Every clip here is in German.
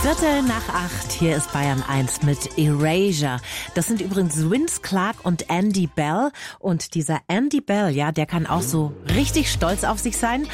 7:15. Hier ist Bayern 1 mit Erasure. Das sind übrigens Vince Clarke und Andy Bell. Und dieser Andy Bell, ja, der kann auch so richtig stolz auf sich sein.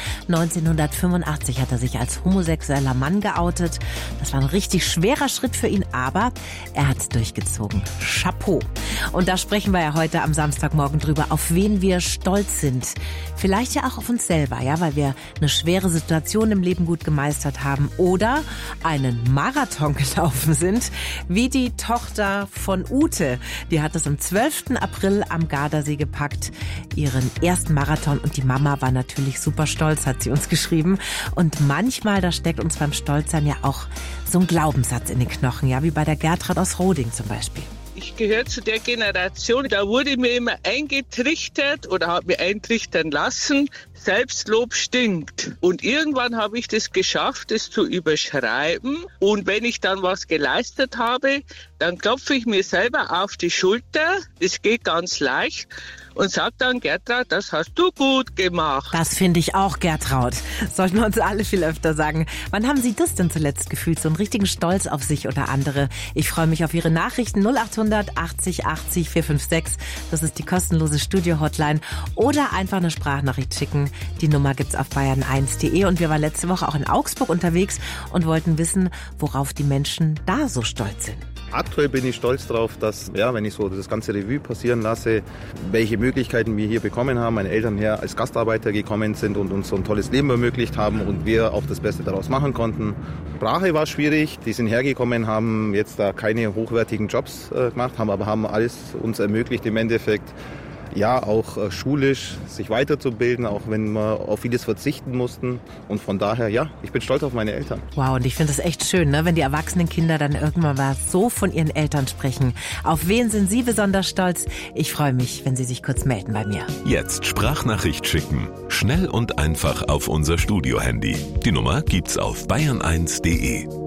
1985 hat er sich als homosexueller Mann geoutet. Das war ein richtig schwerer Schritt für ihn, aber er hat's durchgezogen. Chapeau. Und da sprechen wir ja heute am Samstagmorgen drüber, auf wen wir stolz sind. Vielleicht ja auch auf uns selber, ja, weil wir eine schwere Situation im Leben gut gemeistert haben oder einen Marathon gelaufen sind, wie die Tochter von Ute. Die hat es am 12. April am Gardasee gepackt, ihren ersten Marathon, und die Mama war natürlich super stolz, hat sie uns geschrieben. Und manchmal, da steckt uns beim Stolzsein ja auch so ein Glaubenssatz in den Knochen, ja, wie bei der Gertrud aus Roding zum Beispiel. Ich gehöre zu der Generation, da wurde mir immer eingetrichtert oder hat mir eintrichtern lassen, Selbstlob stinkt. Und irgendwann habe ich das geschafft, es zu überschreiben. Und wenn ich dann was geleistet habe, dann klopfe ich mir selber auf die Schulter. Das geht ganz leicht. Und sag dann, Gertrud, das hast du gut gemacht. Das finde ich auch, Gertrud. Sollten wir uns alle viel öfter sagen. Wann haben Sie das denn zuletzt gefühlt? So einen richtigen Stolz auf sich oder andere? Ich freue mich auf Ihre Nachrichten. 0800 80 80 456. Das ist die kostenlose Studio-Hotline. Oder einfach eine Sprachnachricht schicken. Die Nummer gibt's auf bayern1.de. Und wir waren letzte Woche auch in Augsburg unterwegs und wollten wissen, worauf die Menschen da so stolz sind. Aktuell bin ich stolz drauf, dass, ja, wenn ich so das ganze Revue passieren lasse, welche Möglichkeiten wir hier bekommen haben. Meine Eltern hier als Gastarbeiter gekommen sind und uns so ein tolles Leben ermöglicht haben und wir auch das Beste daraus machen konnten. Sprache war schwierig. Die sind hergekommen, haben jetzt da keine hochwertigen Jobs gemacht, haben alles uns ermöglicht im Endeffekt. Ja, auch schulisch sich weiterzubilden, auch wenn wir auf vieles verzichten mussten. Und von daher, ja, ich bin stolz auf meine Eltern. Wow, und ich finde es echt schön, ne, wenn die erwachsenen Kinder dann irgendwann mal so von ihren Eltern sprechen. Auf wen sind Sie besonders stolz? Ich freue mich, wenn Sie sich kurz melden bei mir. Jetzt Sprachnachricht schicken. Schnell und einfach auf unser Studio-Handy. Die Nummer gibt's auf bayern1.de.